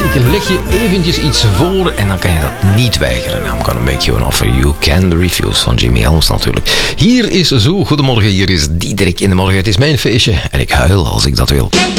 Ik leg je eventjes iets voor en dan kan je dat niet weigeren. I'm gonna make you an offer you can refuse van Jimmy Helms natuurlijk. Hier is Zo, goedemorgen, hier is Diederik in de morgen. Het is mijn feestje en ik huil als ik dat wil.